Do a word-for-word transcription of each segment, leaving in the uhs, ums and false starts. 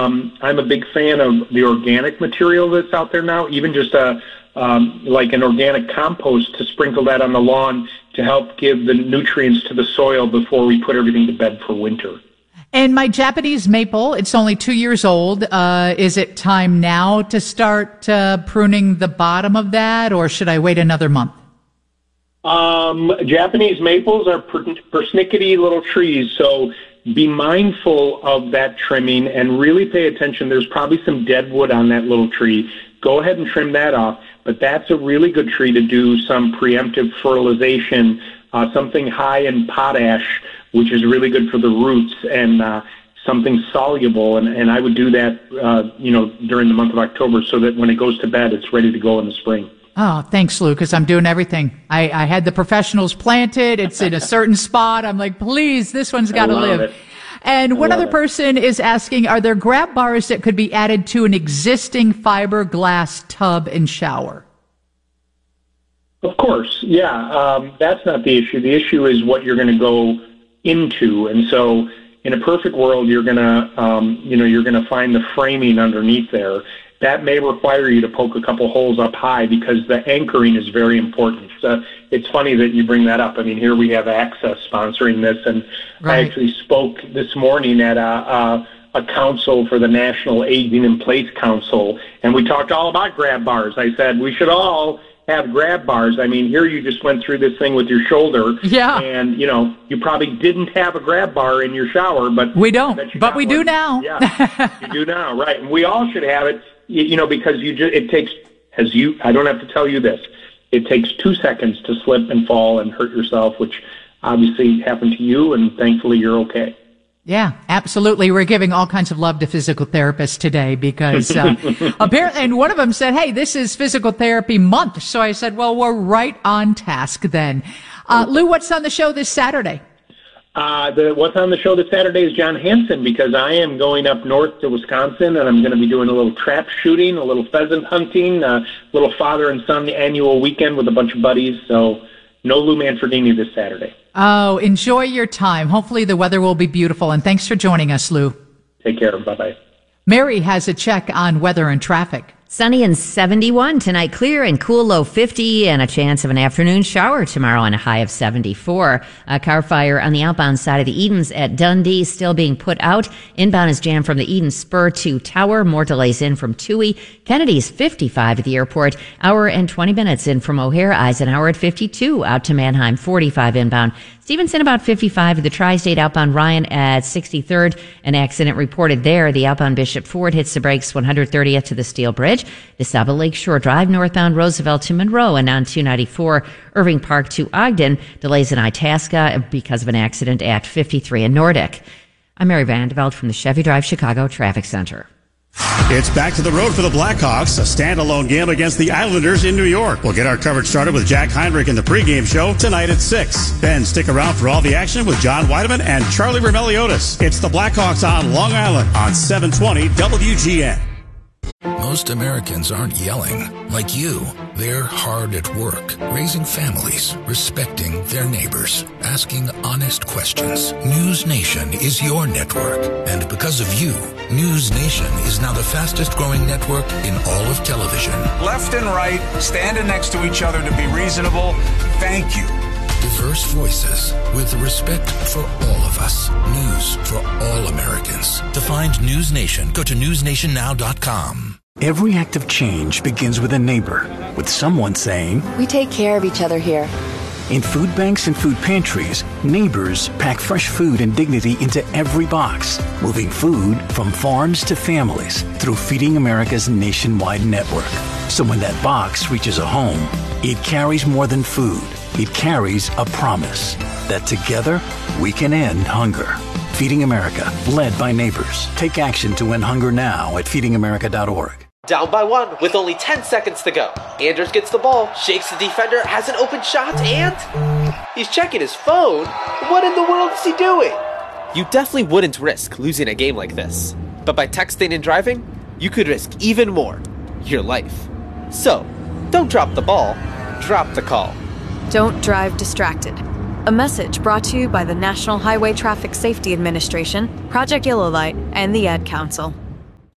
um, I'm a big fan of the organic material that's out there now, even just a um, like an organic compost to sprinkle that on the lawn to help give the nutrients to the soil before we put everything to bed for winter. And my Japanese maple, it's only two years old. Uh, is it time now to start uh, pruning the bottom of that, or should I wait another month? Um, Japanese maples are per- persnickety little trees, so be mindful of that trimming and really pay attention. There's probably some dead wood on that little tree. Go ahead and trim that off, but that's a really good tree to do some preemptive fertilization, uh, something high in potash, which is really good for the roots, and uh, something soluble. And, and I would do that, uh, you know, during the month of October so that when it goes to bed, it's ready to go in the spring. Oh, thanks, Lou, because I'm doing everything. I, I had the professionals planted. It's in a certain spot. I'm like, please, this one's got to live. It. And one other it. person is asking, are there grab bars that could be added to an existing fiberglass tub and shower? Of course, yeah. Um, that's not the issue. The issue is what you're going to go into. And so in a perfect world, you're going to, um, you know, you're going to find the framing underneath there. That may require you to poke a couple holes up high because the anchoring is very important. So it's funny that you bring that up. I mean, here we have Access sponsoring this, and right. I actually spoke this morning at a, a, a council for the National Aging in Place Council, and we talked all about grab bars. I said we should all have grab bars. I mean, here you just went through this thing with your shoulder, yeah, and you know you probably didn't have a grab bar in your shower, but we don't. But we one. do now. Yeah, you do now, right? And we all should have it. You know, because you just, it takes, as you, I don't have to tell you this, it takes two seconds to slip and fall and hurt yourself, which obviously happened to you, and thankfully you're okay. Yeah, absolutely. We're giving all kinds of love to physical therapists today because uh, apparently, and one of them said, hey, this is physical therapy month. So I said, well, we're right on task then. Uh, Lou, what's on the show this Saturday? Uh, the, what's on the show this Saturday is John Hansen, because I am going up north to Wisconsin, and I'm going to be doing a little trap shooting, a little pheasant hunting, a little father and son annual weekend with a bunch of buddies. So no Lou Manfredini this Saturday. Oh, enjoy your time. Hopefully the weather will be beautiful, and thanks for joining us, Lou. Take care. Bye-bye. Mary has a check on weather and traffic. Sunny and seventy-one tonight, clear and cool, low fifty, and a chance of an afternoon shower tomorrow on a high of seventy-four. A car fire on the outbound side of the Edens at Dundee still being put out. Inbound is jammed from the Eden Spur to Tower. More delays in from Toohey. Kennedy's fifty-five at the airport. Hour and twenty minutes in from O'Hare. Eisenhower at fifty-two. Out to Mannheim, forty-five inbound. Stevenson about fifty-five at the Tri-State. Outbound Ryan at sixty-third. An accident reported there. The outbound Bishop Ford hits the brakes one hundred thirtieth to the Steel Bridge. DeSaba Lakeshore Drive, northbound Roosevelt to Monroe, and on two ninety-four Irving Park to Ogden. Delays in Itasca because of an accident at fifty-three in Nordic. I'm Mary Vandeveld from the Chevy Drive Chicago Traffic Center. It's back to the road for the Blackhawks, a standalone game against the Islanders in New York. We'll get our coverage started with Jack Heinrich in the pregame show tonight at six. Then stick around for all the action with John Weideman and Charlie Vermeliotis. It's the Blackhawks on Long Island on seven twenty W G N. Most Americans aren't yelling like you. They're hard at work, raising families, respecting their neighbors, asking honest questions. News Nation is your network. And because of you, News Nation is now the fastest growing network in all of television. Left and right, standing next to each other to be reasonable. Thank you. Diverse voices with respect for all of us. News for all Americans. To find News Nation, go to news nation now dot com. Every act of change begins with a neighbor, with someone saying, "We take care of each other here." In food banks and food pantries, neighbors pack fresh food and dignity into every box, moving food from farms to families through Feeding America's nationwide network. So when that box reaches a home, it carries more than food. It carries a promise that together we can end hunger. Feeding America, led by neighbors. Take action to end hunger now at feeding america dot org. Down by one with only ten seconds to go. Anders gets the ball, shakes the defender, has an open shot, and he's checking his phone. What in the world is he doing? You definitely wouldn't risk losing a game like this. But by texting and driving, you could risk even more. Your life. So, don't drop the ball, drop the call. Don't drive distracted. A message brought to you by the National Highway Traffic Safety Administration, Project Yellow Light, and the Ad Council.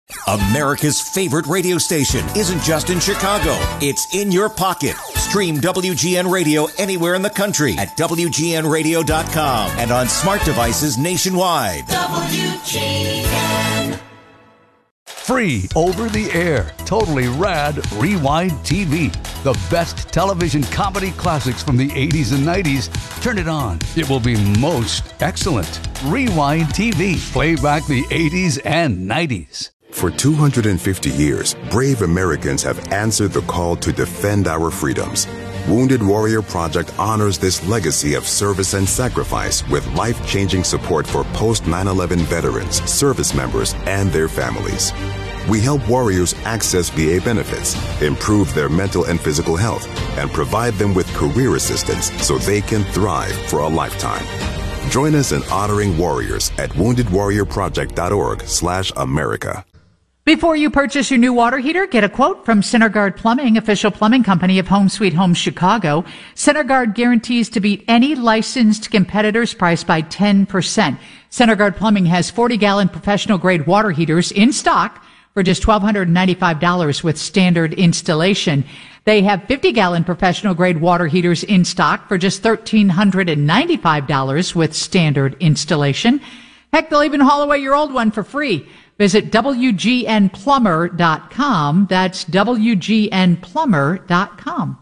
America's favorite radio station isn't just in Chicago. It's in your pocket. Stream W G N Radio anywhere in the country at W G N radio dot com and on smart devices nationwide. W G N. Free over the air, totally rad Rewind T V. The best television comedy classics from the eighties and nineties. Turn it on. It will be most excellent. Rewind T V. Play back the eighties and nineties. For two hundred fifty years, brave Americans have answered the call to defend our freedoms. Wounded Warrior Project honors this legacy of service and sacrifice with life-changing support for post nine eleven veterans, service members, and their families. We help warriors access V A benefits, improve their mental and physical health, and provide them with career assistance so they can thrive for a lifetime. Join us in honoring warriors at wounded warrior project dot org slash America. Before you purchase your new water heater, get a quote from CenterGuard Plumbing, official plumbing company of Home Sweet Home Chicago. CenterGuard guarantees to beat any licensed competitor's price by ten percent. CenterGuard Plumbing has forty-gallon professional-grade water heaters in stock for just one thousand two hundred ninety-five dollars with standard installation. They have fifty-gallon professional-grade water heaters in stock for just one thousand three hundred ninety-five dollars with standard installation. Heck, they'll even haul away your old one for free. Visit W G N plumber dot com. That's W G N plumber dot com.